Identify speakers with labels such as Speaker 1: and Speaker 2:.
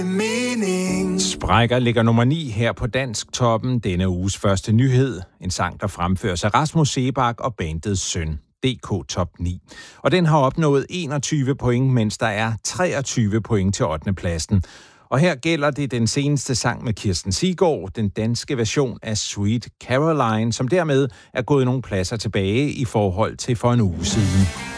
Speaker 1: Sprækker ligger nummer 9 her på Dansk Toppen. Denne uges første nyhed. En sang, der fremføres af Rasmus Seebach og bandets søn. DK Top 9. Og den har opnået 21 point, mens der er 23 point til 8. pladsen. Og her gælder det den seneste sang med Kirsten Siggaard, den danske version af Sweet Caroline, som dermed er gået nogle pladser tilbage i forhold til for en uge siden.